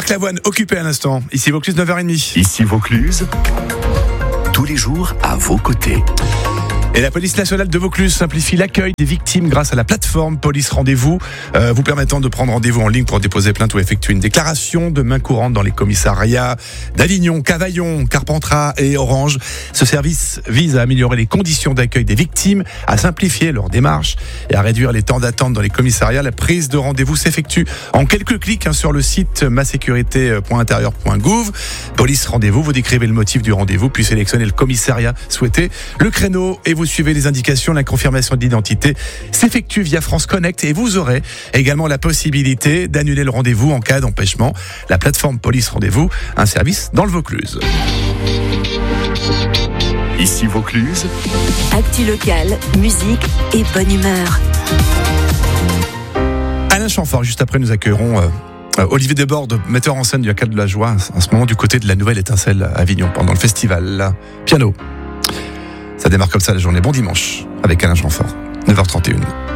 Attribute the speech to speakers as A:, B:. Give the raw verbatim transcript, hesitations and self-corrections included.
A: Marc Lavoine, occupé à l'instant. Ici Vaucluse, neuf heures trente.
B: Ici Vaucluse, tous les jours à vos côtés.
A: Et la police nationale de Vaucluse simplifie l'accueil des victimes grâce à la plateforme Police Rendez-vous, euh, vous permettant de prendre rendez-vous en ligne pour déposer plainte ou effectuer une déclaration de main courante dans les commissariats d'Avignon, Cavaillon, Carpentras et Orange. Ce service vise à améliorer les conditions d'accueil des victimes, à simplifier leurs démarches et à réduire les temps d'attente dans les commissariats. La prise de rendez-vous s'effectue en quelques clics hein, sur le site ma sécurité point intérieur point gouv. Police Rendez-vous, vous décrivez le motif du rendez-vous, puis sélectionnez le commissariat souhaité, le créneau et vous suivez les indications. La confirmation d'identité s'effectue via France Connect et vous aurez également la possibilité d'annuler le rendez-vous en cas d'empêchement. La plateforme Police Rendez-vous, un service dans le Vaucluse.
B: Ici Vaucluse,
C: actu locale, musique et bonne humeur.
A: Alain Chamfort, juste après nous accueillerons euh, Olivier Desbordes, metteur en scène du Haka de la Joie, en ce moment du côté de la Nouvelle Étincelle à Avignon pendant le festival. Piano. Ça démarre comme ça la journée. Bon dimanche avec Alain Chamfort, neuf heures trente et une.